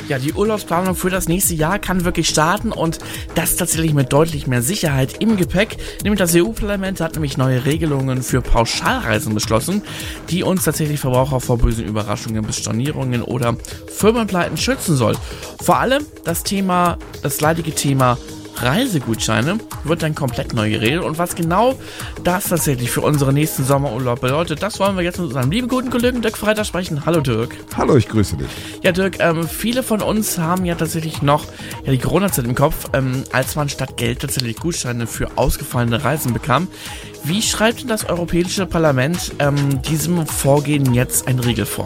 Ja, die Urlaubsplanung für das nächste Jahr kann wirklich starten und das tatsächlich mit deutlich mehr Sicherheit im Gepäck. Nämlich das EU-Parlament hat nämlich neue Regelungen für Pauschalreisen beschlossen, die uns tatsächlich Verbraucher vor bösen Überraschungen bis Stornierungen oder Firmenpleiten schützen soll. Vor allem das leidige Thema Reisegutscheine wird dann komplett neu geregelt und was genau das tatsächlich für unseren nächsten Sommerurlaub bedeutet, das wollen wir jetzt mit unserem lieben guten Kollegen Dirk Freitag sprechen. Hallo Dirk. Hallo, ich grüße dich. Ja Dirk, viele von uns haben ja tatsächlich noch die Corona-Zeit im Kopf, als man statt Geld tatsächlich Gutscheine für ausgefallene Reisen bekam. Wie schreibt denn das Europäische Parlament diesem Vorgehen jetzt eine Regel vor?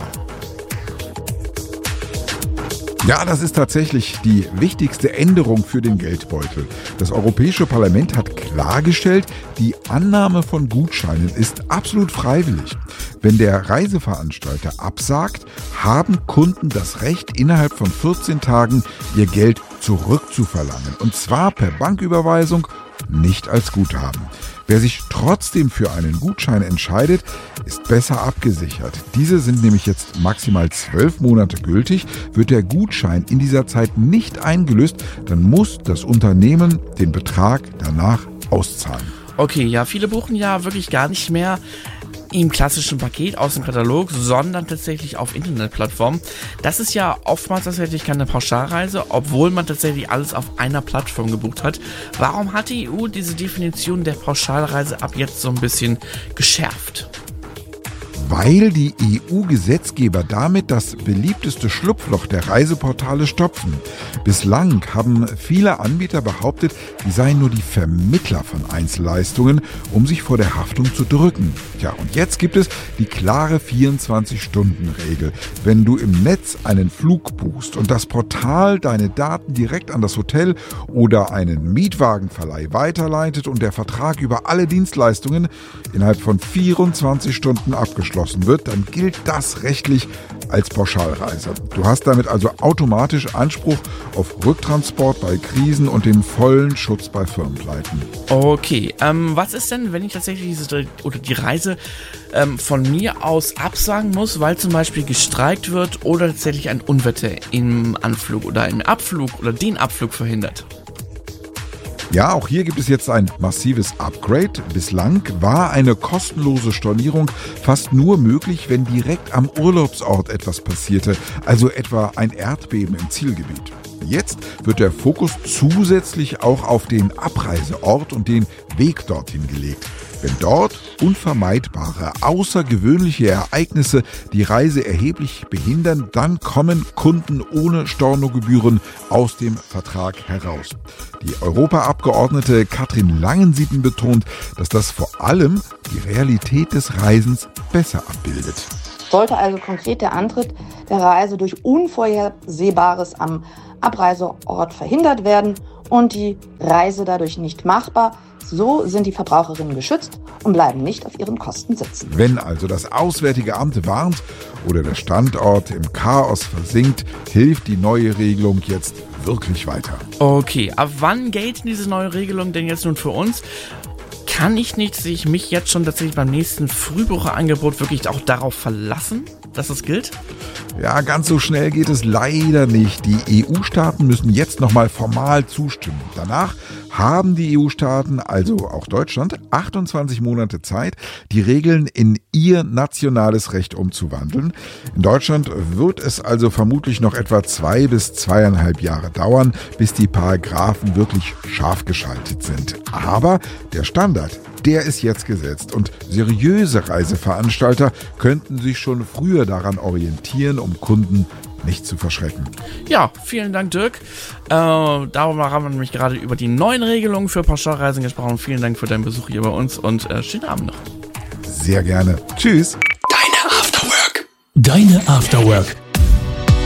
Ja, das ist tatsächlich die wichtigste Änderung für den Geldbeutel. Das Europäische Parlament hat klargestellt, die Annahme von Gutscheinen ist absolut freiwillig. Wenn der Reiseveranstalter absagt, haben Kunden das Recht, innerhalb von 14 Tagen ihr Geld zurückzuverlangen. Und zwar per Banküberweisung, nicht als Guthaben. Wer sich trotzdem für einen Gutschein entscheidet, ist besser abgesichert. Diese sind nämlich jetzt maximal 12 Monate gültig. Wird der Gutschein in dieser Zeit nicht eingelöst, dann muss das Unternehmen den Betrag danach auszahlen. Okay, ja, viele buchen ja wirklich gar nicht mehr im klassischen Paket aus dem Katalog, sondern tatsächlich auf Internetplattformen. Das ist ja oftmals tatsächlich keine Pauschalreise, obwohl man tatsächlich alles auf einer Plattform gebucht hat. Warum hat die EU diese Definition der Pauschalreise ab jetzt so ein bisschen geschärft? Weil die EU-Gesetzgeber damit das beliebteste Schlupfloch der Reiseportale stopfen. Bislang haben viele Anbieter behauptet, sie seien nur die Vermittler von Einzelleistungen, um sich vor der Haftung zu drücken. Tja, und jetzt gibt es die klare 24-Stunden-Regel. Wenn du im Netz einen Flug buchst und das Portal deine Daten direkt an das Hotel oder einen Mietwagenverleih weiterleitet und der Vertrag über alle Dienstleistungen innerhalb von 24 Stunden abgeschlossen wird, dann gilt das rechtlich als Pauschalreise. Du hast damit also automatisch Anspruch auf Rücktransport bei Krisen und den vollen Schutz bei Firmenpleiten. Okay, was ist denn, wenn ich tatsächlich die Reise von mir aus absagen muss, weil zum Beispiel gestreikt wird oder tatsächlich ein Unwetter im Anflug oder im Abflug oder den Abflug verhindert? Ja, auch hier gibt es jetzt ein massives Upgrade. Bislang war eine kostenlose Stornierung fast nur möglich, wenn direkt am Urlaubsort etwas passierte, also etwa ein Erdbeben im Zielgebiet. Jetzt wird der Fokus zusätzlich auch auf den Abreiseort und den Weg dorthin gelegt. Wenn dort unvermeidbare, außergewöhnliche Ereignisse die Reise erheblich behindern, dann kommen Kunden ohne Stornogebühren aus dem Vertrag heraus. Die Europaabgeordnete Katrin Langensieten betont, dass das vor allem die Realität des Reisens besser abbildet. Sollte also konkret der Antritt der Reise durch Unvorhersehbares am Abreiseort verhindert werden und die Reise dadurch nicht machbar, so sind die Verbraucherinnen geschützt und bleiben nicht auf ihren Kosten sitzen. Wenn also das Auswärtige Amt warnt oder der Standort im Chaos versinkt, hilft die neue Regelung jetzt wirklich weiter. Okay, ab wann gelten diese neue Regelung denn jetzt nun für uns? Kann ich mich jetzt schon tatsächlich beim nächsten Frühbucherangebot wirklich auch darauf verlassen, dass es gilt? Ja, ganz so schnell geht es leider nicht. Die EU-Staaten müssen jetzt nochmal formal zustimmen. Danach haben die EU-Staaten, also auch Deutschland, 28 Monate Zeit, die Regeln in ihr nationales Recht umzuwandeln. In Deutschland wird es also vermutlich noch etwa 2 bis 2,5 Jahre dauern, bis die Paragraphen wirklich scharf geschaltet sind. Aber der Standard, der ist jetzt gesetzt und seriöse Reiseveranstalter könnten sich schon früher daran orientieren, um Kunden nicht zu verschrecken. Ja, vielen Dank, Dirk. Darüber haben wir nämlich gerade über die neuen Regelungen für Pauschalreisen gesprochen. Vielen Dank für deinen Besuch hier bei uns und schönen Abend noch. Sehr gerne. Tschüss. Deine Afterwork.